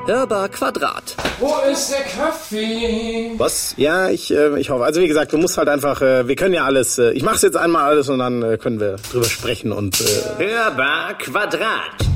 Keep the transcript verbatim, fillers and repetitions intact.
Hörbar Quadrat. Wo ist der Kaffee? Was? Ja, ich, äh, ich hoffe. Also wie gesagt, du musst halt einfach, äh, wir können ja alles, äh, ich mach's jetzt einmal alles und dann äh, können wir drüber sprechen und... Äh Hörbar Quadrat.